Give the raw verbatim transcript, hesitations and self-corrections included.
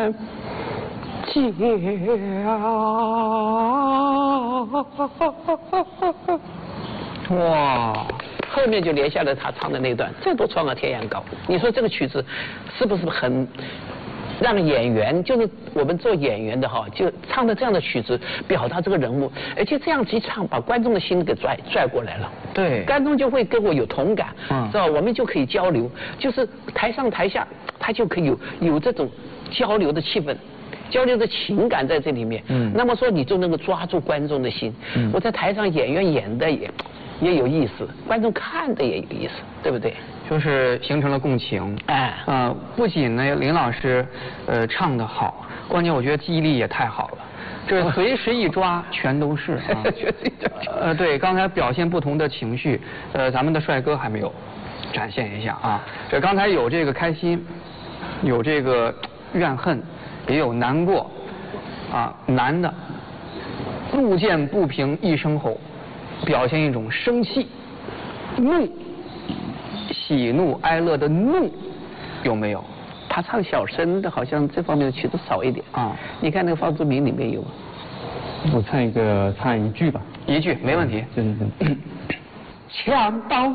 难讲。 哇！ 后面就连下了他唱的那段，这多创啊天涯高。你说这个曲子是不是很让演员，就是我们做演员的哈，就唱的这样的曲子，表达这个人物，而且这样一唱，把观众的心给拽拽过来了。 对， 观众就会跟我有同感， 嗯， 是吧？我们就可以交流，就是台上台下，他就可以有有这种交流的气氛。交流的情感在这里面，嗯，那么说你就能够抓住观众的心。嗯，我在台上演员演的也也有意思，观众看的也有意思，对不对？ 就是形成了共情。 哎， 呃，不仅呢林老师呃唱得好，关键我觉得记忆力也太好了，这随时一抓全都是。啊、呃，对，刚才表现不同的情绪，呃，咱们的帅哥还没有展现一下啊。这刚才有这个开心，有这个怨恨。也有难过，啊，难的，路见不平一声吼，表现一种生气、怒、喜怒哀乐的怒，有没有？ 他唱小生的，好像这方面的曲子少一点啊。你看那个方志明里面有， 我唱一个，唱一句吧。 一句没问题。 就是这。 枪刀